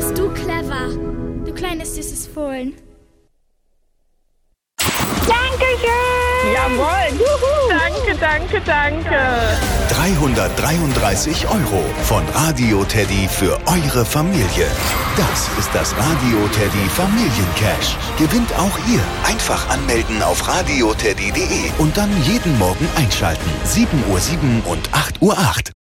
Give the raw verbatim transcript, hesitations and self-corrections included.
bist du clever, du kleines süßes Fohlen. Dankeschön! Jawohl! Juhu. Danke, danke, danke! dreihundertdreiunddreißig Euro von Radio Teddy für eure Familie. Das ist das Radio Teddy Familiencash. Gewinnt auch ihr. Einfach anmelden auf radioteddy punkt de und dann jeden Morgen einschalten. sieben Uhr sieben und acht Uhr acht.